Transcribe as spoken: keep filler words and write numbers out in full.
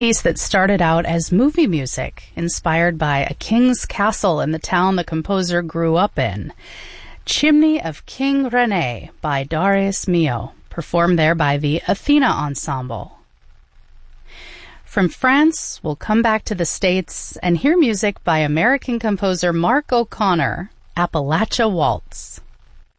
piece that started out as movie music, inspired by a king's castle in the town the composer grew up in. Chimney of King Rene by Darius Milhaud, performed there by the Athena Ensemble. From France, we'll come back to the States and hear music by American composer Mark O'Connor, Appalachia Waltz.